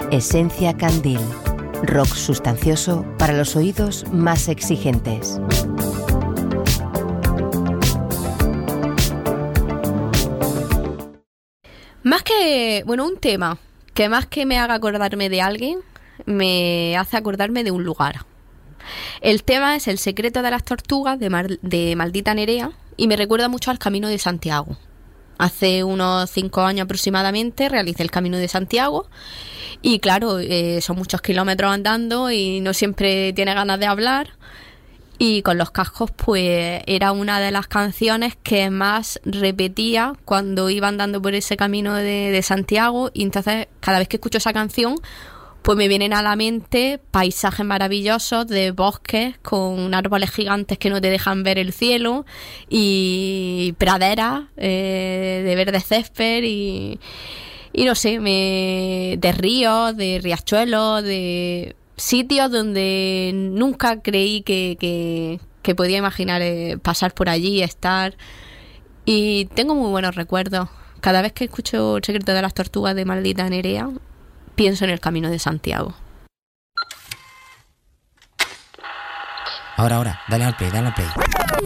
Esencia Candil. Rock sustancioso para los oídos más exigentes. Más que, un tema que más que me haga acordarme de alguien, me hace acordarme de un lugar. El tema es El secreto de las tortugas de Maldita Nerea y me recuerda mucho al Camino de Santiago. Hace unos 5 años aproximadamente realicé el Camino de Santiago y claro, son muchos kilómetros andando y no siempre tiene ganas de hablar. Y con los cascos pues era una de las canciones que más repetía cuando iba andando por ese camino de Santiago, y entonces cada vez que escucho esa canción pues me vienen a la mente paisajes maravillosos de bosques con árboles gigantes que no te dejan ver el cielo y praderas de verde césped y no sé, de ríos, de riachuelos, de sitios donde nunca creí que podía imaginar pasar por allí, estar, y tengo muy buenos recuerdos. Cada vez que escucho El secreto de las tortugas de Maldita Nerea pienso en el Camino de Santiago. Ahora, dale al play.